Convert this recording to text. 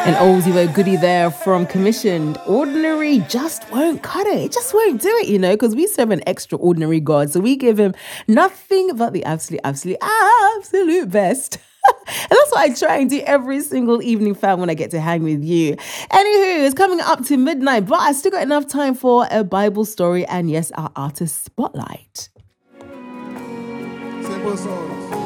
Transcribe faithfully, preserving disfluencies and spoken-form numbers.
An oldie but goodie there from Commissioned. Ordinary just won't cut it. It just won't do it, you know, because we serve an extraordinary God. So we give him nothing but the absolute, absolute, absolute best. And that's what I try and do every single evening, fam, when I get to hang with you. Anywho, it's coming up to midnight, but I still got enough time for a Bible story and, yes, our artist spotlight. Simple songs.